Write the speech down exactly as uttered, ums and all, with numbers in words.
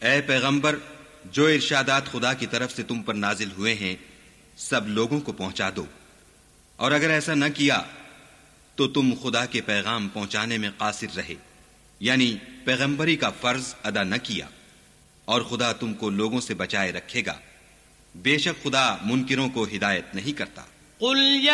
ए पैगंबर, जो इरशादात खुदा की तरफ से तुम पर नाजिल हुए हैं सब लोगों को पहुंचा दो, और अगर ऐसा न किया तो तुम खुदा के पैगाम पहुंचाने में कासिर रहे, यानी पैगंबरी का फर्ज अदा न किया, और खुदा तुमको लोगों से बचाए रखेगा। बेशक खुदा मुनकिरों को हिदायत नहीं करता।